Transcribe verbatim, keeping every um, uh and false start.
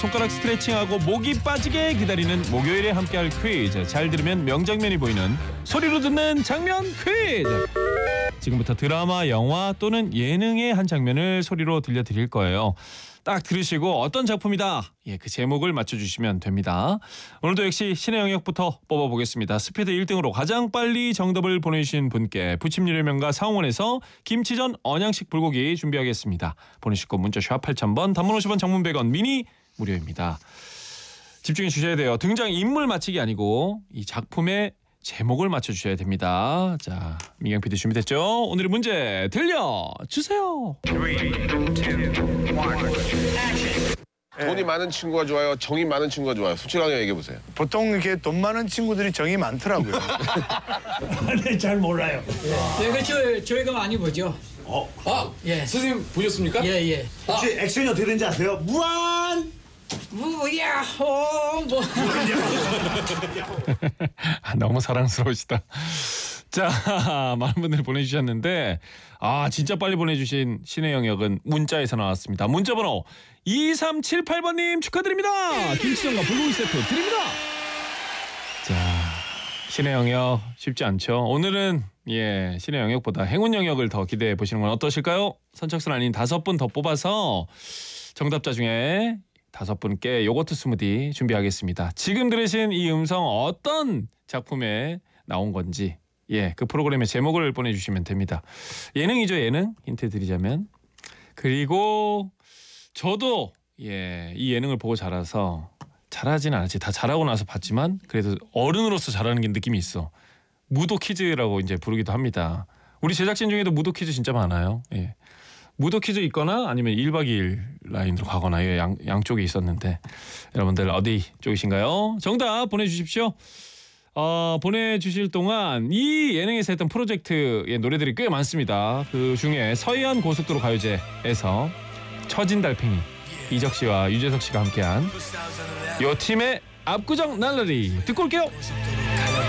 손가락 스트레칭하고 목이 빠지게 기다리는 목요일에 함께할 퀴즈. 잘 들으면 명장면이 보이는 소리로 듣는 장면 퀴즈. 지금부터 드라마, 영화 또는 예능의 한 장면을 소리로 들려드릴 거예요. 딱 들으시고 어떤 작품이다, 예, 그 제목을 맞춰주시면 됩니다. 오늘도 역시 신의 영역부터 뽑아보겠습니다. 스피드 일 등으로 가장 빨리 정답을 보내주신 분께 부침유료 명가 상원에서 김치전 언양식 불고기 준비하겠습니다. 보내실 거 문자 샵 팔천 번, 단문 오십 원, 장문 백 원, 미니 무료입니다. 집중해 주셔야 돼요. 등장 인물 맞히기 아니고 이 작품의 제목을 맞춰주셔야 됩니다. 자, 민경 피디 준비됐죠? 오늘의 문제 들려주세요. 돈이 많은 친구가 좋아요? 정이 많은 친구가 좋아요? 솔직하게 얘기해보세요. 보통 이렇게 돈 많은 친구들이 정이 많더라고요. 네, 잘 몰라요. 네, 그렇죠. 저희가 많이 보죠. 어? 아, 예. 선생님 보셨습니까? 예, 예. 혹시 액션이 어떻게 되는지 아세요? 무한! 무야호 뭐. 아, 너무 사랑스러우시다. 자, 많은 분들이 보내주셨는데 아, 진짜 빨리 보내주신 신의 영역은 문자에서 나왔습니다. 문자번호 이삼칠팔 번님 축하드립니다. 김치전과 불고기 세트 드립니다. 자, 신의 영역 쉽지 않죠. 오늘은 예, 신의 영역보다 행운 영역을 더 기대해 보시는 건 어떠실까요? 선착순 아닌 다섯 분 더 뽑아서 정답자 중에 다섯 분께 요거트 스무디 준비하겠습니다. 지금 들으신 이 음성 어떤 작품에 나온 건지, 예, 그 프로그램의 제목을 보내주시면 됩니다. 예능이죠, 예능. 힌트 드리자면. 그리고 저도 예, 이 예능을 보고 자라서 잘하진 않았지. 다 잘하고 나서 봤지만 그래도 어른으로서 잘하는 게 느낌이 있어. 무도 퀴즈라고 이제 부르기도 합니다. 우리 제작진 중에도 무도 퀴즈 진짜 많아요. 예. 무도 퀴즈 있거나 아니면 일박 이일 라인으로 가거나 양, 양쪽에 있었는데 여러분들 어디 쪽이신가요? 정답 보내주십시오. 어, 보내주실 동안 이 예능에서 했던 프로젝트의 노래들이 꽤 많습니다. 그 중에 서해안 고속도로 가요제에서 처진 달팽이 이적 씨와 유재석 씨가 함께한 요 팀의 압구정 날라리 듣고 올게요.